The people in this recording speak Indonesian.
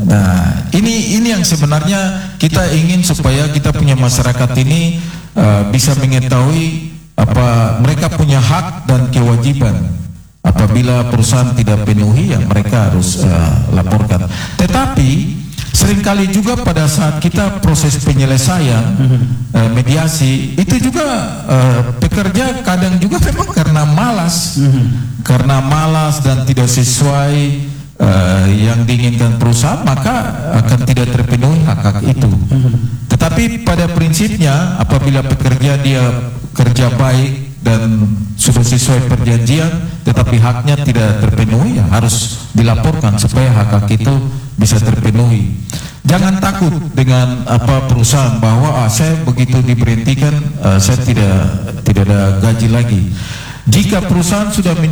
Nah, ini yang sebenarnya kita ingin supaya kita punya masyarakat ini bisa mengetahui apa mereka punya hak dan kewajiban. Apabila perusahaan tidak penuhi, ya mereka harus laporkan. Tetapi seringkali juga pada saat kita proses penyelesaian mediasi itu juga pekerja kadang juga memang karena malas dan tidak sesuai yang diinginkan perusahaan, maka akan tidak terpenuhi hak-hak itu. Tetapi pada prinsipnya apabila pekerja dia kerja baik dan sudah sesuai perjanjian tetapi haknya tidak terpenuhi, ya harus dilaporkan supaya hak-hak itu bisa terpenuhi. Jangan takut dengan apa perusahaan bahwa saya begitu diberhentikan saya tidak ada gaji lagi. Jika perusahaan sudah